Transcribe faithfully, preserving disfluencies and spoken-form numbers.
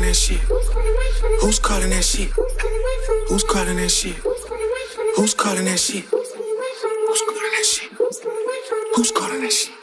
that shit? Who's calling that shit? Who's calling that shit? Who's calling that shit? Who's calling that shit? Who's calling that shit?